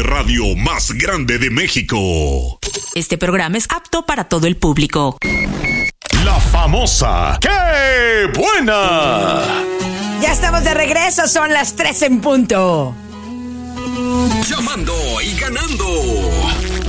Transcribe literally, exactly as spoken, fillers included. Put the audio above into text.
de radio más grande de México. Este programa es apto para todo el público. La famosa ¡Qué buena! Ya estamos de regreso, son las tres en punto. Llamando y ganando.